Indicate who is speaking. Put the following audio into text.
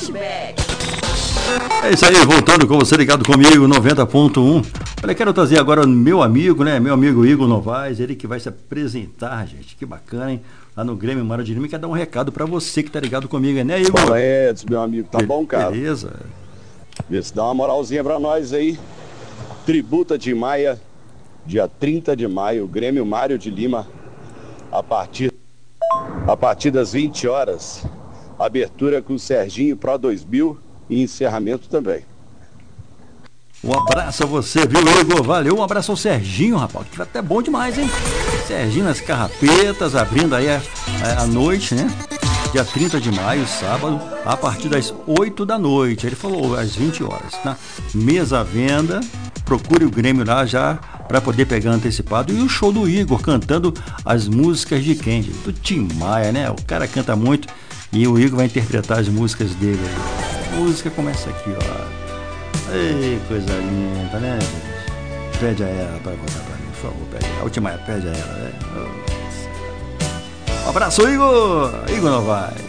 Speaker 1: Flashback.
Speaker 2: É isso aí, voltando com você ligado comigo, 90.1. Olha, quero trazer agora o meu amigo, né? Meu amigo Igor Novaes, ele que vai se apresentar, gente. Que bacana, hein? Lá no Grêmio Mário de Lima, quer dar um recado pra você que tá ligado comigo, né, Igor?
Speaker 3: Fala, Edson, meu amigo, tá bom, cara?
Speaker 2: Beleza.
Speaker 3: Vê se dá uma moralzinha pra nós aí. Tributa de Maia, dia 30 de maio, Grêmio Mário de Lima, a partir das 20 horas. Abertura com o Serginho Pro 2000 e encerramento também.
Speaker 2: Um abraço a você, viu, Igor? Valeu, um abraço ao Serginho, rapaz, que vai até bom demais, hein? Serginho nas Carrapetas, abrindo aí a noite, né? Dia 30 de maio, sábado, a partir das 8 da noite. Ele falou às 20 horas, tá? Mesa à venda, procure o Grêmio lá já para poder pegar antecipado. E o show do Igor cantando as músicas de quem? Do Tim Maia, né? O cara canta muito e o Igor vai interpretar as músicas dele aí. A música começa aqui, ó. Ei, coisa linda, né, gente? Pede a ela para botar pra mim, por favor, pede a ela. A última pede a ela, né? Um abraço, Igor! Igor Novaes.